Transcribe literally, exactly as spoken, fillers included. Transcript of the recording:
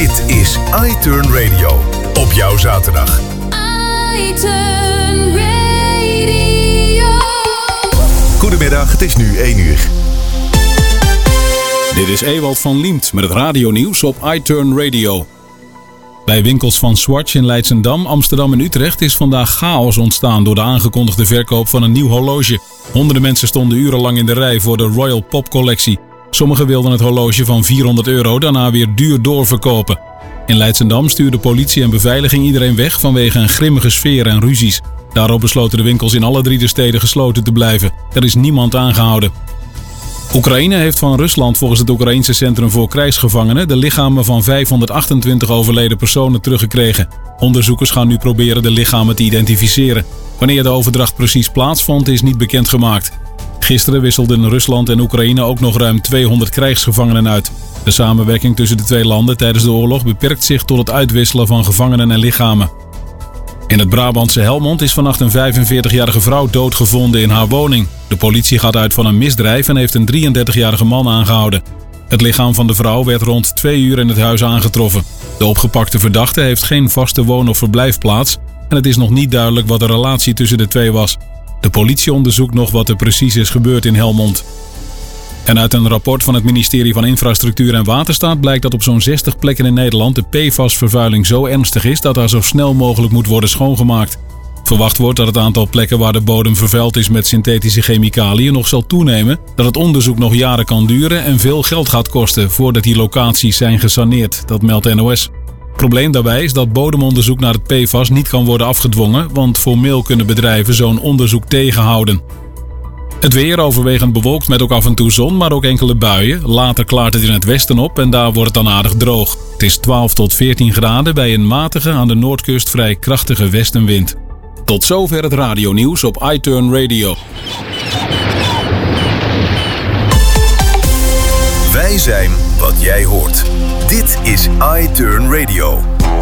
Dit is iTurn Radio. Op jouw zaterdag. iTurn Radio. Goedemiddag, het is nu één uur. Dit is Ewald van Liemt met het radionieuws op iTurn Radio. Bij winkels van Swatch in Leidschendam, Amsterdam en Utrecht is vandaag chaos ontstaan door de aangekondigde verkoop van een nieuw horloge. Honderden mensen stonden urenlang in de rij voor de Royal Pop collectie. Sommigen wilden het horloge van vierhonderd euro daarna weer duur doorverkopen. In Leidschendam stuurde politie en beveiliging iedereen weg vanwege een grimmige sfeer en ruzies. Daarop besloten de winkels in alle drie de steden gesloten te blijven. Er is niemand aangehouden. Oekraïne heeft van Rusland volgens het Oekraïense Centrum voor Krijgsgevangenen de lichamen van vijfhonderdachtentwintig overleden personen teruggekregen. Onderzoekers gaan nu proberen de lichamen te identificeren. Wanneer de overdracht precies plaatsvond is niet bekendgemaakt. Gisteren wisselden Rusland en Oekraïne ook nog ruim tweehonderd krijgsgevangenen uit. De samenwerking tussen de twee landen tijdens de oorlog beperkt zich tot het uitwisselen van gevangenen en lichamen. In het Brabantse Helmond is vannacht een vijfenveertigjarige vrouw doodgevonden in haar woning. De politie gaat uit van een misdrijf en heeft een drieëndertigjarige man aangehouden. Het lichaam van de vrouw werd rond twee uur in het huis aangetroffen. De opgepakte verdachte heeft geen vaste woon- of verblijfplaats en het is nog niet duidelijk wat de relatie tussen de twee was. De politie onderzoekt nog wat er precies is gebeurd in Helmond. En uit een rapport van het ministerie van Infrastructuur en Waterstaat blijkt dat op zo'n zestig plekken in Nederland de P F A S-vervuiling zo ernstig is dat daar zo snel mogelijk moet worden schoongemaakt. Verwacht wordt dat het aantal plekken waar de bodem vervuild is met synthetische chemicaliën nog zal toenemen, dat het onderzoek nog jaren kan duren en veel geld gaat kosten voordat die locaties zijn gesaneerd, dat meldt N O S. Het probleem daarbij is dat bodemonderzoek naar het P F A S niet kan worden afgedwongen, want formeel kunnen bedrijven zo'n onderzoek tegenhouden. Het weer overwegend bewolkt met ook af en toe zon, maar ook enkele buien. Later klaart het in het westen op en daar wordt het dan aardig droog. Het is twaalf tot veertien graden bij een matige, aan de noordkust vrij krachtige westenwind. Tot zover het radionieuws op iTurn Radio. Wij zijn wat jij hoort. Dit is iTurn Radio.